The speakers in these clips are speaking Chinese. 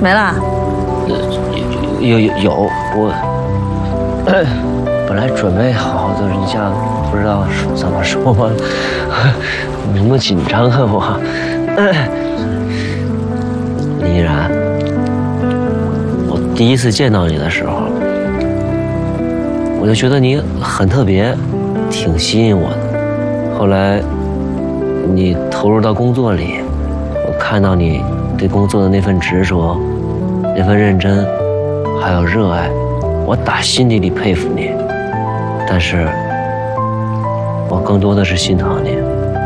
没了？ 有，我本来准备好的，一下不知道怎么说吧，那么紧张啊我。李依然，我第一次见到你的时候，我就觉得你很特别，挺吸引我的。后来你投入到工作里，我看到你对工作的那份执着，那份认真，还有热爱，我打心底里佩服你。但是，我更多的是心疼你。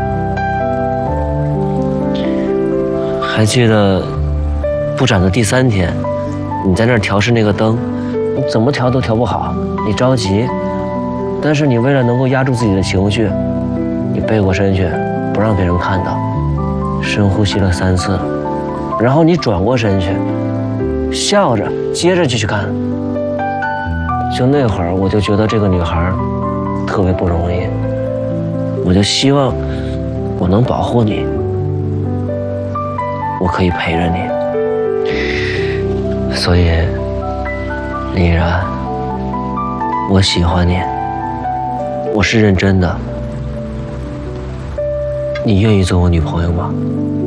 还记得布展的第3天，你在那儿调试那个灯，你怎么调都调不好，你着急，但是你为了能够压住自己的情绪，你背过身去，不让别人看到，深呼吸了3次，然后你转过身去，笑着接着继续干。就那会儿，我就觉得这个女孩特别不容易，我就希望我能保护你，我可以陪着你。所以，李依然，我喜欢你，我是认真的。你愿意做我女朋友吗？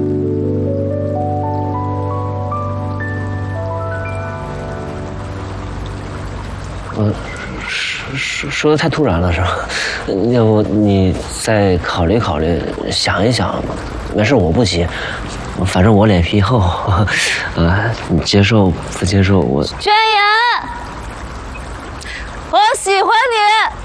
说的太突然了是吧？要不你再考虑考虑，想一想。没事，我不急，反正我脸皮厚。你接受不接受我？ 宣言，我喜欢你。